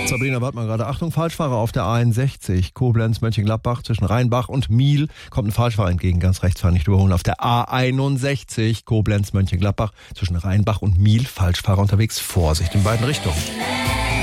Sabrina Wartmann gerade. Achtung, Falschfahrer auf der A61. Koblenz-Mönchengladbach zwischen Rheinbach und Miel. Kommt ein Falschfahrer entgegen. Ganz rechts fahren, nicht überholen. Auf der A61. Koblenz-Mönchengladbach zwischen Rheinbach und Miel. Falschfahrer unterwegs. Vorsicht in beiden Richtungen.